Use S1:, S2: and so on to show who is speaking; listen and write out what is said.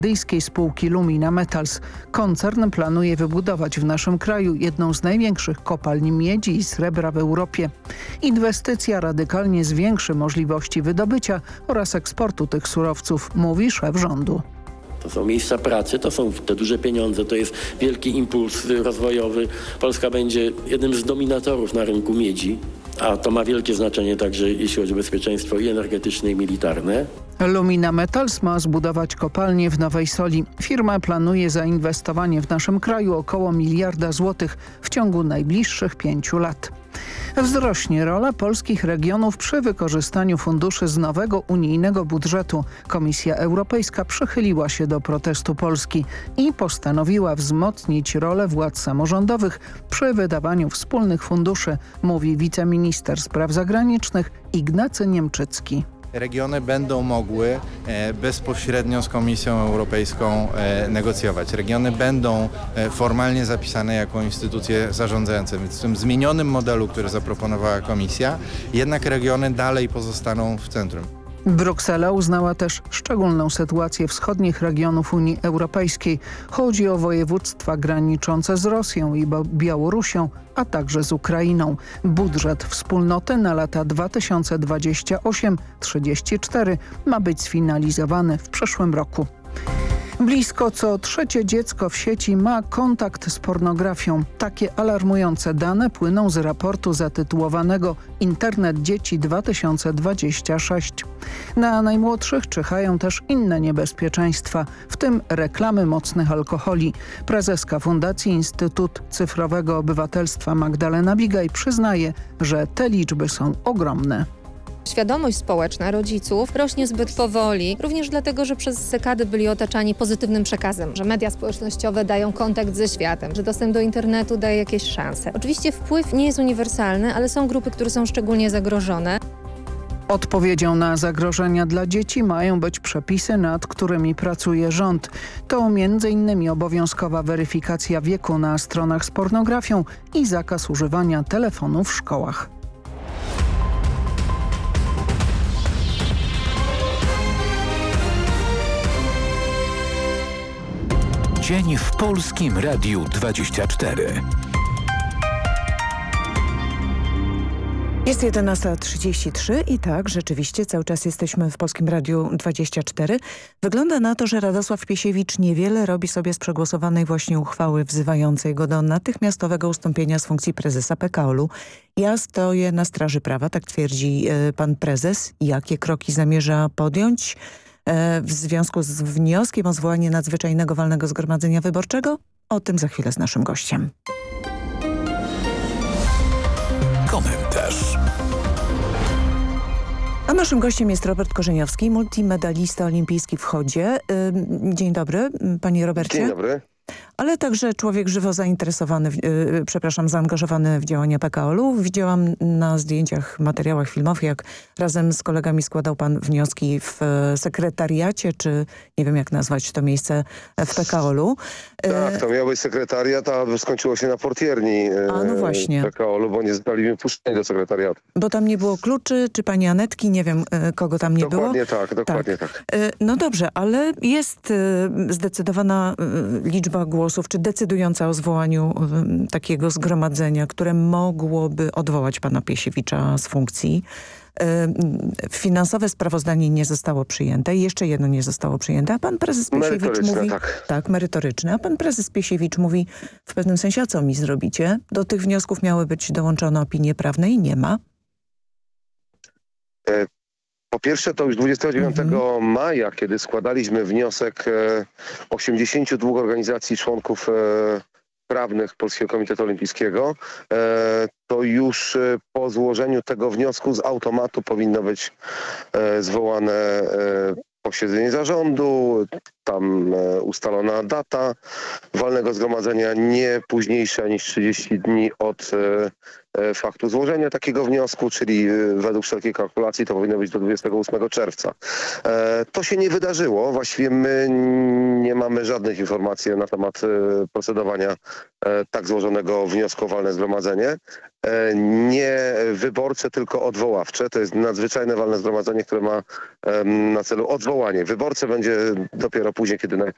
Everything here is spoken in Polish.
S1: brytyjskiej spółki Lumina Metals. Koncern planuje wybudować w naszym kraju jedną z największych kopalni miedzi i srebra w Europie. Inwestycja radykalnie zwiększy możliwości wydobycia oraz eksportu tych surowców, mówi szef rządu.
S2: To są miejsca pracy, to są te duże pieniądze, to jest wielki impuls rozwojowy. Polska będzie jednym z dominatorów na rynku miedzi, a to ma wielkie znaczenie także jeśli chodzi o bezpieczeństwo i energetyczne, i militarne.
S1: Lumina Metals ma zbudować kopalnię w Nowej Soli. Firma planuje zainwestowanie w naszym kraju około 1 miliarda złotych w ciągu najbliższych 5 lat. Wzrośnie rola polskich regionów przy wykorzystaniu funduszy z nowego unijnego budżetu. Komisja Europejska przychyliła się do protestu Polski i postanowiła wzmocnić rolę władz samorządowych przy wydawaniu wspólnych funduszy, mówi wiceminister spraw zagranicznych Ignacy Niemczycki.
S3: Regiony będą mogły bezpośrednio z Komisją Europejską negocjować. Regiony będą formalnie zapisane jako instytucje zarządzające. Więc w tym zmienionym modelu, który zaproponowała Komisja, jednak regiony dalej pozostaną w centrum.
S1: Bruksela uznała też szczególną sytuację wschodnich regionów Unii Europejskiej. Chodzi o województwa graniczące z Rosją i Białorusią, a także z Ukrainą. Budżet wspólnoty na lata 2028-34 ma być sfinalizowany w przyszłym roku. Blisko co trzecie dziecko w sieci ma kontakt z pornografią. Takie alarmujące dane płyną z raportu zatytułowanego Internet Dzieci 2026. Na najmłodszych czyhają też inne niebezpieczeństwa, w tym reklamy mocnych alkoholi. Prezeska Fundacji Instytut Cyfrowego Obywatelstwa Magdalena Bigaj przyznaje, że te liczby są ogromne.
S4: Świadomość społeczna rodziców rośnie zbyt powoli, również dlatego, że przez dekady byli otaczani pozytywnym przekazem, że media społecznościowe dają kontakt ze światem, że dostęp do internetu daje jakieś szanse. Oczywiście wpływ nie jest uniwersalny, ale są grupy, które są szczególnie zagrożone.
S1: Odpowiedzią na zagrożenia dla dzieci mają być przepisy, nad którymi pracuje rząd. To m.in. obowiązkowa weryfikacja wieku na stronach z pornografią i zakaz używania telefonu w szkołach.
S5: Dzień w Polskim Radiu 24.
S6: Jest 11:33 i tak, rzeczywiście cały czas jesteśmy w Polskim Radiu 24. Wygląda na to, że Radosław Piesiewicz niewiele robi sobie z przegłosowanej właśnie uchwały wzywającej go do natychmiastowego ustąpienia z funkcji prezesa PKOL-u. Ja stoję na straży prawa, tak twierdzi pan prezes. Jakie kroki zamierza podjąć w związku z wnioskiem o zwołanie nadzwyczajnego walnego zgromadzenia wyborczego? O tym za chwilę z naszym gościem.
S5: Komentarz.
S6: A naszym gościem jest Robert Korzeniowski, multimedalista olimpijski w chodzie. Dzień dobry, panie Robercie.
S7: Dzień dobry.
S6: Ale także człowiek żywo zaangażowany w działania PKOL-u. Widziałam na zdjęciach, materiałach filmowych, jak razem z kolegami składał pan wnioski w sekretariacie, czy nie wiem jak nazwać to miejsce w PKOL-u.
S7: Tak, to miał być sekretariat, a skończyło się na portierni
S6: no właśnie.
S7: PKOL-u, bo nie zostali wpuszczeni do sekretariatu.
S6: Bo tam nie było kluczy, czy pani Anetki, nie wiem kogo tam nie było.
S7: Dokładnie tak.
S6: No dobrze, ale jest zdecydowana liczba głosów, czy decydująca o zwołaniu takiego zgromadzenia, które mogłoby odwołać pana Piesiewicza z funkcji. Finansowe sprawozdanie nie zostało przyjęte i jeszcze jedno nie zostało przyjęte, a pan prezes Piesiewicz mówi... Tak, merytoryczne. A pan prezes Piesiewicz mówi w pewnym sensie, a co mi zrobicie? Do tych wniosków miały być dołączone opinie prawne i nie ma.
S7: Po pierwsze, to już 29 maja, kiedy składaliśmy wniosek 82 organizacji członków prawnych Polskiego Komitetu Olimpijskiego, to już po złożeniu tego wniosku z automatu powinno być zwołane posiedzenie zarządu, tam ustalona data walnego zgromadzenia nie późniejsza niż 30 dni od faktu złożenia takiego wniosku, czyli według wszelkiej kalkulacji to powinno być do 28 czerwca. To się nie wydarzyło. Właściwie my nie mamy żadnych informacji na temat procedowania tak złożonego wniosku o walne zgromadzenie. Nie wyborcze, tylko odwoławcze. To jest nadzwyczajne walne zgromadzenie, które ma na celu odwołanie. Wyborcze będzie dopiero później, kiedy najpierw